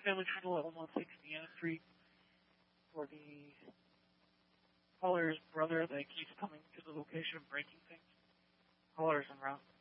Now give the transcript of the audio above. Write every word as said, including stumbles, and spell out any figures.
Family Trouble at one one six Deanna Street for the caller's brother that keeps coming to the location and breaking things. Caller's en route.